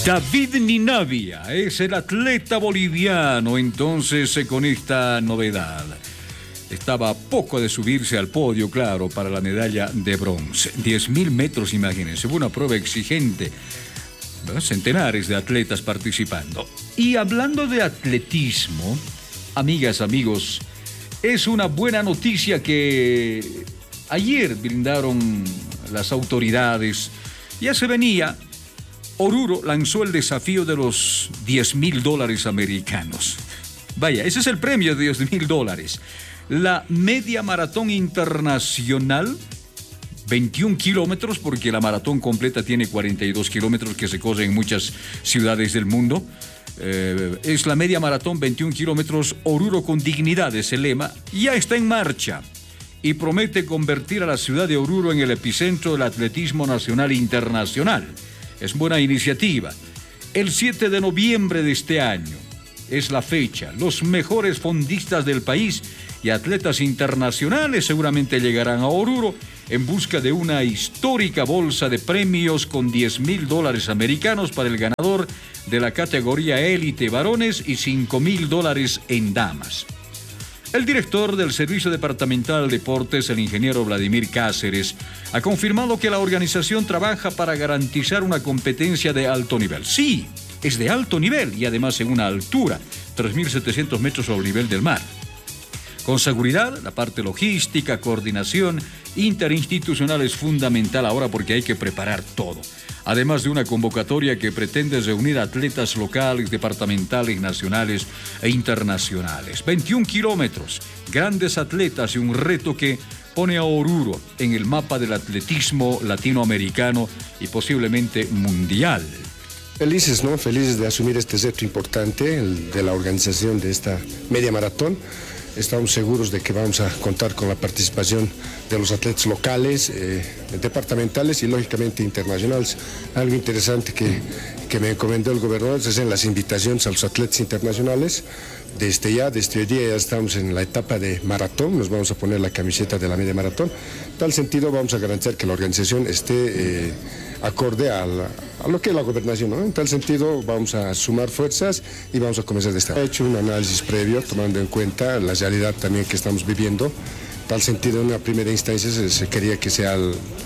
David Ninavia es el atleta boliviano entonces con esta novedad. Estaba a poco de subirse al podio, claro, para la medalla de bronce. 10.000 metros, imagínense, fue una prueba exigente. Centenares de atletas participando. Y hablando de atletismo, amigas, amigos, es una buena noticia que ayer brindaron las autoridades. Ya se venía. Oruro lanzó el desafío de los $10.000 americanos. Vaya, ese es el premio de $10.000. La media maratón internacional, 21 kilómetros, porque la maratón completa tiene 42 kilómetros que se corre en muchas ciudades del mundo. Es la media maratón, 21 kilómetros, Oruro con dignidad, es el lema. Ya está en marcha y promete convertir a la ciudad de Oruro en el epicentro del atletismo nacional e internacional. Es buena iniciativa. El 7 de noviembre de este año es la fecha. Los mejores fondistas del país y atletas internacionales seguramente llegarán a Oruro en busca de una histórica bolsa de premios con $10.000 americanos para el ganador de la categoría élite varones y $5.000 en damas. El director del Servicio Departamental de Deportes, el ingeniero Vladimir Cáceres, ha confirmado que la organización trabaja para garantizar una competencia de alto nivel. Sí, es de alto nivel y además en una altura, 3.700 metros sobre el nivel del mar. Con seguridad, la parte logística, coordinación interinstitucional es fundamental ahora porque hay que preparar todo. Además de una convocatoria que pretende reunir atletas locales, departamentales, nacionales e internacionales. 21 kilómetros, grandes atletas y un reto que pone a Oruro en el mapa del atletismo latinoamericano y posiblemente mundial. Felices, ¿no? Felices de asumir este reto importante, el de la organización de esta media maratón. Estamos seguros de que vamos a contar con la participación de los atletas locales, departamentales y lógicamente internacionales. Algo interesante que me encomendó el gobernador es en las invitaciones a los atletas internacionales. Desde hoy día ya estamos en la etapa de maratón, nos vamos a poner la camiseta de la media maratón. En tal sentido vamos a garantizar que la organización esté acorde a lo que es la gobernación, ¿no? En tal sentido vamos a sumar fuerzas y vamos a comenzar de esta. He hecho un análisis previo tomando en cuenta la realidad también que estamos viviendo. En tal sentido, en una primera instancia se quería que sea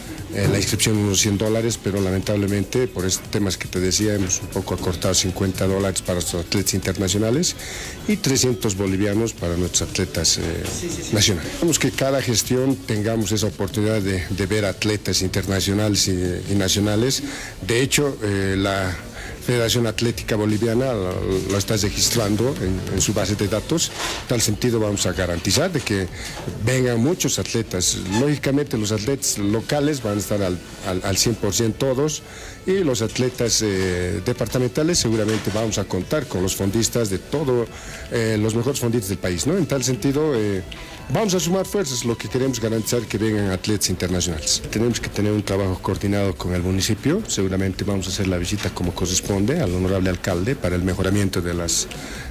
la inscripción unos $100, pero lamentablemente por estos temas que te decía hemos un poco acortado $50 para nuestros atletas internacionales y 300 bolivianos para nuestros atletas nacionales. Queremos que cada gestión tengamos esa oportunidad de ver atletas internacionales y nacionales. De hecho, la Federación Atlética Boliviana lo está registrando en su base de datos. En tal sentido vamos a garantizar de que vengan muchos atletas. Lógicamente los atletas locales van a estar al 100% todos y los atletas departamentales seguramente vamos a contar con los fondistas de todos los mejores fondistas del país, ¿no? En tal sentido vamos a sumar fuerzas, lo que queremos garantizar que vengan atletas internacionales. Tenemos que tener un trabajo coordinado con el municipio, seguramente vamos a hacer la visita como corresponde al honorable alcalde para el mejoramiento de las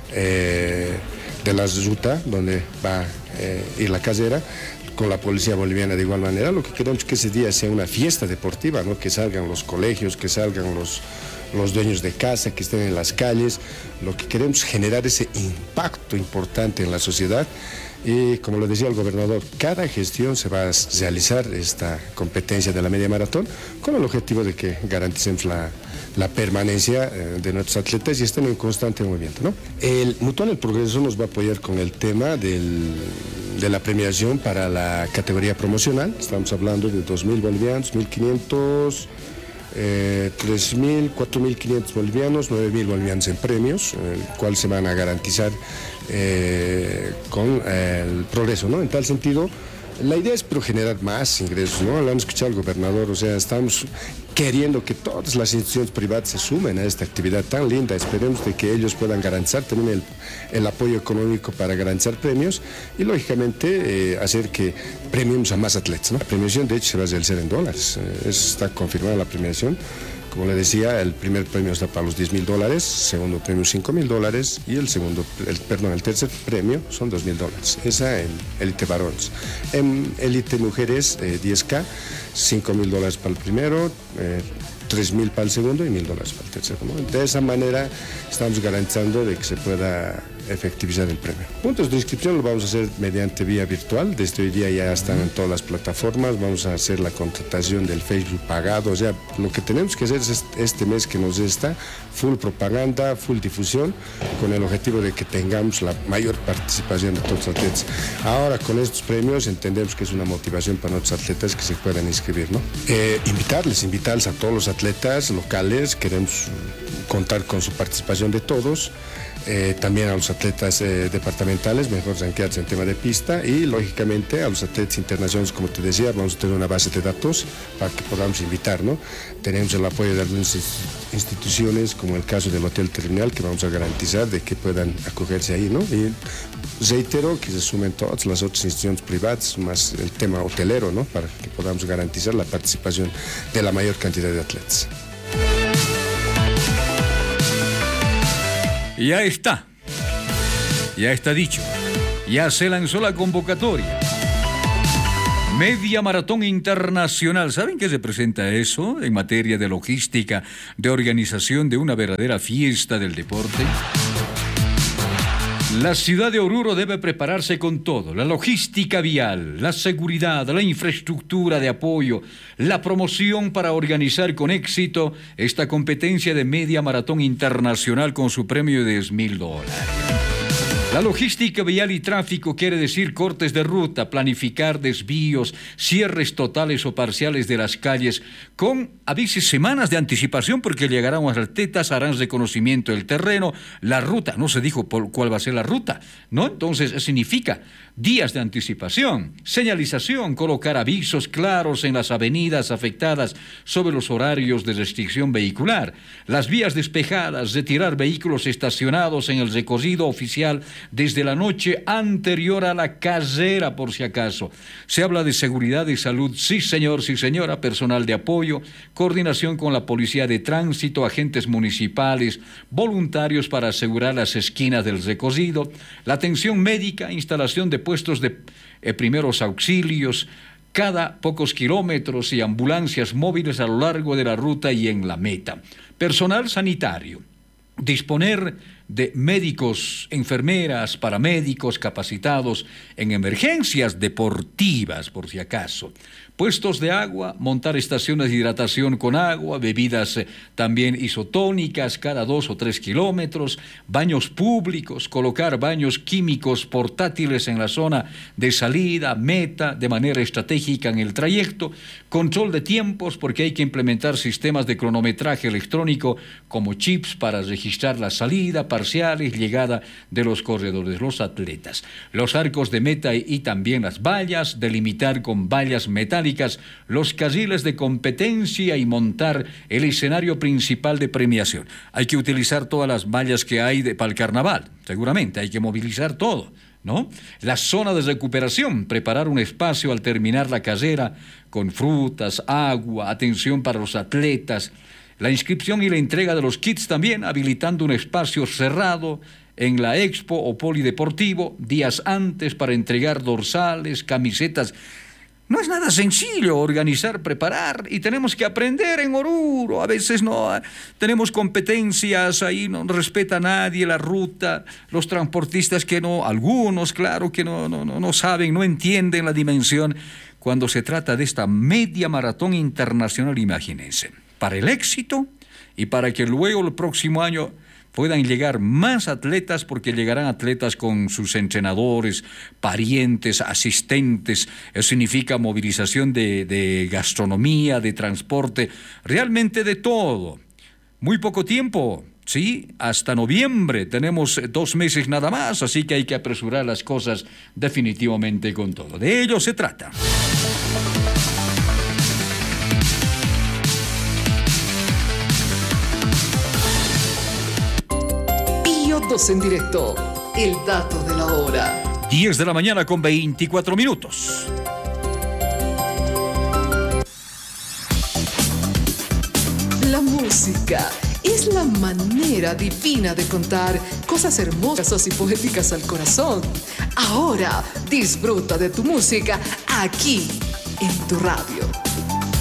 rutas donde va a ir la casera, con la policía boliviana de igual manera. Lo que queremos es que ese día sea una fiesta deportiva, ¿no? Que salgan los colegios, que salgan los dueños de casa, que estén en las calles. Lo que queremos es generar ese impacto importante en la sociedad. Y como lo decía el gobernador, cada gestión se va a realizar esta competencia de la media maratón con el objetivo de que garanticemos la permanencia de nuestros atletas y estén en constante movimiento, ¿no? El Mutual El Progreso nos va a apoyar con el tema de la premiación para la categoría promocional. Estamos hablando de 2.000 bolivianos, 1.500... 3.000, 4.500 bolivianos, 9.000 bolivianos en premios, el cual se van a garantizar con el progreso, ¿no? En tal sentido, la idea es generar más ingresos, ¿no? Lo han escuchado el gobernador, o sea, estamos queriendo que todas las instituciones privadas se sumen a esta actividad tan linda. Esperemos de que ellos puedan garantizar también el apoyo económico para garantizar premios y lógicamente hacer que premiemos a más atletas, ¿no? La premiación de hecho se va a realizar en dólares, está confirmada la premiación. Como le decía, el primer premio está para los $10.000, segundo premio $5.000 y el tercer premio son $2.000. Esa en élite varones. En élite mujeres, 10K, $5.000 para el primero, 3.000 para el segundo y $1.000 para el tercero, ¿no? De esa manera estamos garantizando de que se pueda efectivizar el premio. Puntos de inscripción lo vamos a hacer mediante vía virtual. Desde hoy día ya están en todas las plataformas. Vamos a hacer la contratación del Facebook pagado. O sea, lo que tenemos que hacer es este mes que nos está full propaganda, full difusión, con el objetivo de que tengamos la mayor participación de todos los atletas. Ahora con estos premios entendemos que es una motivación para nuestros atletas que se puedan inscribir, ¿no? Invitarles a todos los atletas locales. Queremos contar con su participación de todos. También a los atletas departamentales, mejor ranqueados en tema de pista, y lógicamente a los atletas internacionales, como te decía, vamos a tener una base de datos para que podamos invitar, ¿no? Tenemos el apoyo de algunas instituciones, como el caso del Hotel Terminal, que vamos a garantizar de que puedan acogerse ahí, ¿no? Y reitero que se sumen todas las otras instituciones privadas, más el tema hotelero, ¿no? Para que podamos garantizar la participación de la mayor cantidad de atletas. Ya está dicho, ya se lanzó la convocatoria. Media Maratón Internacional. ¿Saben qué representa eso en materia de logística, de organización de una verdadera fiesta del deporte? La ciudad de Oruro debe prepararse con todo: la logística vial, la seguridad, la infraestructura de apoyo, la promoción para organizar con éxito esta competencia de media maratón internacional con su premio de $10.000. La logística vial y tráfico quiere decir cortes de ruta, planificar desvíos, cierres totales o parciales de las calles, con a veces semanas de anticipación, porque llegarán los atletas, harán reconocimiento del terreno, la ruta, no se dijo por cuál va a ser la ruta, ¿no? Entonces significa días de anticipación, señalización, colocar avisos claros en las avenidas afectadas sobre los horarios de restricción vehicular, las vías despejadas, retirar vehículos estacionados en el recorrido oficial desde la noche anterior a la carrera, por si acaso. Se habla de seguridad y salud, sí señor, sí señora, personal de apoyo, coordinación con la policía de tránsito, agentes municipales, voluntarios para asegurar las esquinas del recorrido, la atención médica, instalación de puestos de primeros auxilios cada pocos kilómetros y ambulancias móviles a lo largo de la ruta y en la meta. Personal sanitario, disponer de médicos, enfermeras, paramédicos capacitados en emergencias deportivas, por si acaso. Puestos de agua, montar estaciones de hidratación con agua, bebidas también isotónicas cada 2 o 3 kilómetros, baños públicos, colocar baños químicos portátiles en la zona de salida, meta, de manera estratégica en el trayecto, control de tiempos, porque hay que implementar sistemas de cronometraje electrónico como chips para registrar la salida, parciales, llegada de los corredores, los atletas. Los arcos de meta y también las vallas, delimitar con vallas metálicas los carriles de competencia y montar el escenario principal de premiación. Hay que utilizar todas las vallas que hay para el carnaval, seguramente, hay que movilizar todo, ¿no? La zona de recuperación, preparar un espacio al terminar la carrera con frutas, agua, atención para los atletas. La inscripción y la entrega de los kits también, habilitando un espacio cerrado en la expo o polideportivo días antes para entregar dorsales, camisetas. No es nada sencillo organizar, preparar, y tenemos que aprender en Oruro. A veces no tenemos competencias, ahí no respeta a nadie la ruta, los transportistas que no, algunos claro que no saben, no entienden la dimensión. Cuando se trata de esta media maratón internacional, imagínense, para el éxito y para que luego el próximo año puedan llegar más atletas, porque llegarán atletas con sus entrenadores, parientes, asistentes. Eso significa movilización de gastronomía, de transporte, realmente de todo. Muy poco tiempo, ¿sí? Hasta noviembre, tenemos 2 meses nada más, así que hay que apresurar las cosas definitivamente con todo. De ello se trata. En directo, el dato de la hora. 10 de la mañana con 24 minutos. La música es la manera divina de contar cosas hermosas y poéticas al corazón. Ahora disfruta de tu música aquí en tu radio.